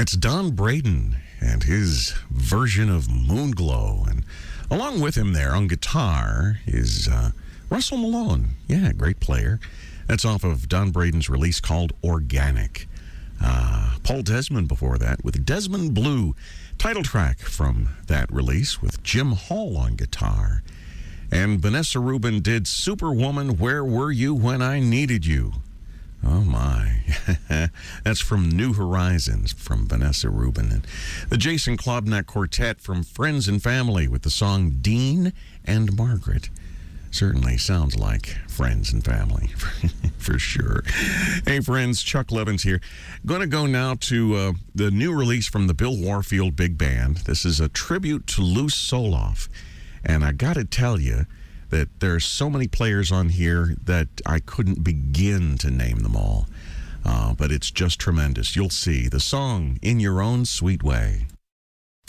That's Don Braden and his version of Moonglow. And along with him there on guitar is Russell Malone. Yeah, great player. That's off of Don Braden's release called Organic. Paul Desmond before that with Desmond Blue. Title track from that release with Jim Hall on guitar. And Vanessa Rubin did Superwoman, Where Were You When I Needed You? Oh, my. That's from New Horizons from Vanessa Rubin. And the Jason Klobnak Quartet from Friends and Family with the song Dean and Margaret. Certainly sounds like friends and family, for sure. Hey, friends, Chuck Levins here. Going to go now to the new release from the Bill Warfield Big Band. This is a tribute to Lou Soloff. And I got to tell you that there are so many players on here that I couldn't begin to name them all. But it's just tremendous. You'll see. The song, In Your Own Sweet Way.